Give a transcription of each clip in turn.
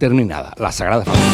terminada, la Sagrada Familia.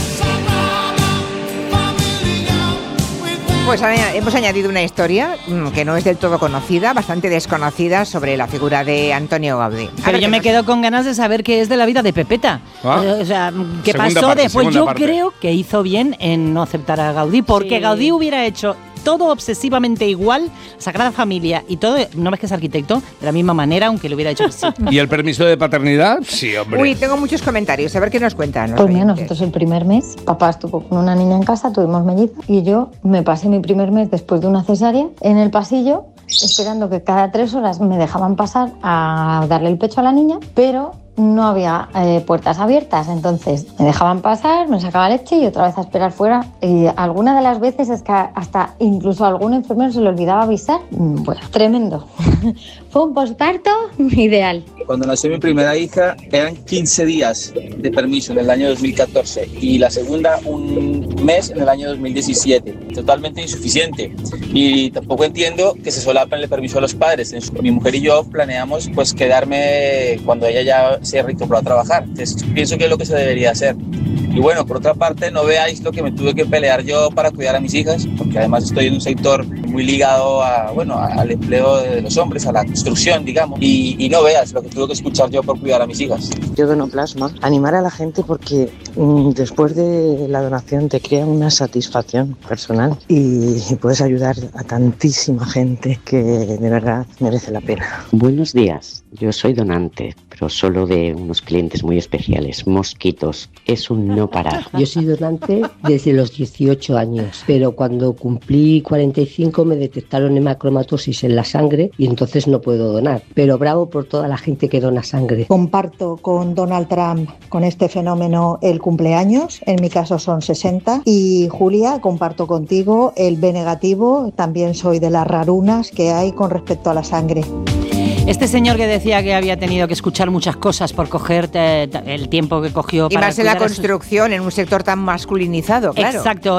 Pues hemos añadido una historia que no es del todo conocida, bastante desconocida, sobre la figura de Antonio Gaudí. Pero yo me quedo con ganas de saber qué es de la vida de Pepeta. O sea, ¿qué pasó después? Yo creo que hizo bien en no aceptar a Gaudí, porque Gaudí hubiera hecho todo obsesivamente igual, Sagrada Familia y todo, ¿no ves que es arquitecto? De la misma manera, aunque le hubiera hecho sí. ¿Y el permiso de paternidad? Sí, hombre. Uy, tengo muchos comentarios, a ver qué nos cuentan. Pues mira, nosotros el primer mes, papá estuvo con una niña en casa, tuvimos mellizas, y yo me pasé mi primer mes después de una cesárea en el pasillo, esperando que cada 3 horas me dejaban pasar a darle el pecho a la niña, pero no había puertas abiertas, entonces me dejaban pasar, me sacaba leche y otra vez a esperar fuera, y alguna de las veces es que hasta incluso a algún enfermero se le olvidaba avisar. Bueno, tremendo. Fue un posparto ideal. Cuando nació mi primera hija eran 15 días de permiso en el año 2014 y la segunda un mes en el año 2017. Totalmente insuficiente, y tampoco entiendo que se solapen el permiso a los padres. Mi mujer y yo planeamos pues quedarme cuando ella ya se reincorporó a trabajar. Entonces, pienso que es lo que se debería hacer. Y bueno, por otra parte, no veáis lo que me tuve que pelear yo para cuidar a mis hijas, porque además estoy en un sector muy ligado al empleo de los hombres, a la construcción, digamos, y no veas lo que tuve que escuchar yo por cuidar a mis hijas. Yo dono plasma, animar a la gente porque después de la donación te crea una satisfacción personal y puedes ayudar a tantísima gente que de verdad merece la pena. Buenos días, yo soy donante, pero solo de unos clientes muy especiales, mosquitos. Es un no parar. Yo soy donante desde los 18 años, pero cuando cumplí 45 me detectaron hemacromatosis en la sangre y entonces no puedo donar. Pero bravo por toda la gente que dona sangre. Comparto con Donald Trump con este fenómeno el cumpleaños, en mi caso son 60, y Julia, comparto contigo el B negativo, también soy de las rarunas que hay con respecto a la sangre. Este señor que decía que había tenido que escuchar muchas cosas por coger el tiempo que cogió y para más en la construcción, en un sector tan masculinizado, claro. Exacto.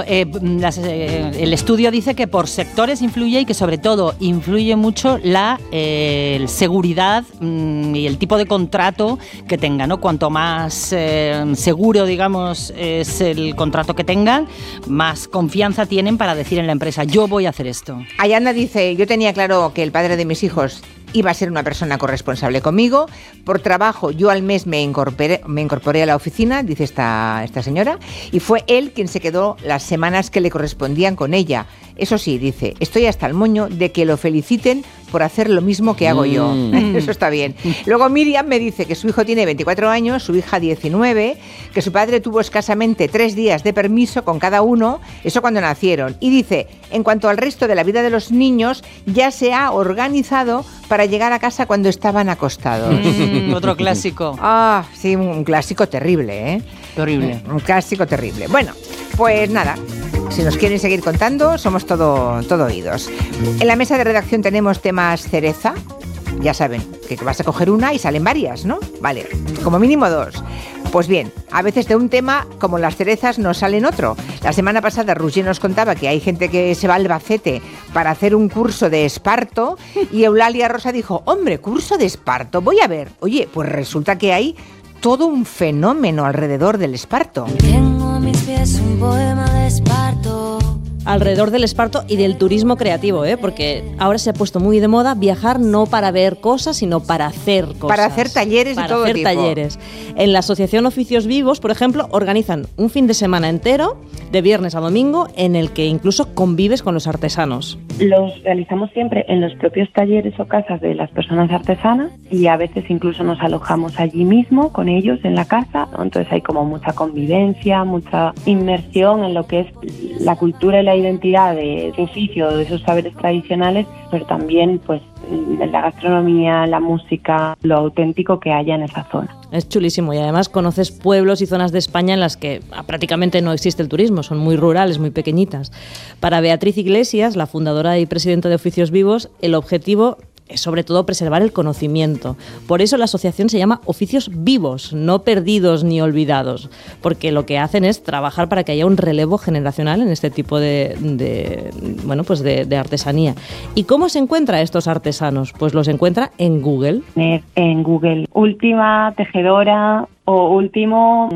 El estudio dice que por sectores influye y que sobre todo influye mucho la seguridad y el tipo de contrato que tengan, ¿no? Cuanto más seguro, digamos, es el contrato que tengan, más confianza tienen para decir en la empresa, yo voy a hacer esto. Ayanda dice, yo tenía claro que el padre de mis hijos iba a ser una persona corresponsable conmigo. Por trabajo, yo al mes me incorporé a la oficina, dice esta señora, y fue él quien se quedó las semanas que le correspondían con ella. Eso sí, dice, estoy hasta el moño de que lo feliciten por hacer lo mismo que hago yo. Eso está bien. Luego Miriam me dice que su hijo tiene 24 años, su hija 19, que su padre tuvo escasamente 3 días de permiso con cada uno, eso cuando nacieron. Y dice, en cuanto al resto de la vida de los niños, ya se ha organizado para llegar a casa cuando estaban acostados. Otro clásico. Ah, sí, un clásico terrible, ¿eh? Horrible. Un clásico terrible. Bueno, pues nada, si nos quieren seguir contando, somos todo oídos. En la mesa de redacción tenemos temas cereza. Ya saben, que vas a coger una y salen varias, ¿no? Vale, como mínimo 2. Pues bien, a veces de un tema, como las cerezas, nos salen otro. La semana pasada Roger nos contaba que hay gente que se va al Albacete para hacer un curso de esparto y Eulalia Rosa dijo, hombre, curso de esparto, voy a ver. Oye, pues resulta que hay todo un fenómeno alrededor del esparto. Tengo a mis pies un poema de esparto. Alrededor del esparto y del turismo creativo, porque ahora se ha puesto muy de moda viajar no para ver cosas, sino para hacer cosas. Para hacer talleres de todo tipo. Para hacer talleres. En la Asociación Oficios Vivos, por ejemplo, organizan un fin de semana entero, de viernes a domingo, en el que incluso convives con los artesanos. Los realizamos siempre en los propios talleres o casas de las personas artesanas y a veces incluso nos alojamos allí mismo con ellos en la casa, ¿no? Entonces hay como mucha convivencia, mucha inmersión en lo que es la cultura y la identidad de ese oficio, de esos saberes tradicionales, pero también pues la gastronomía, la música, lo auténtico que haya en esa zona. Es chulísimo y además conoces pueblos y zonas de España en las que prácticamente no existe el turismo, son muy rurales, muy pequeñitas. Para Beatriz Iglesias, la fundadora y presidenta de Oficios Vivos, el objetivo es sobre todo preservar el conocimiento. Por eso la asociación se llama Oficios Vivos, no perdidos ni olvidados, porque lo que hacen es trabajar para que haya un relevo generacional en este tipo de artesanía. ¿Y cómo se encuentra a estos artesanos? Pues los encuentra en Google. En Google, última tejedora o último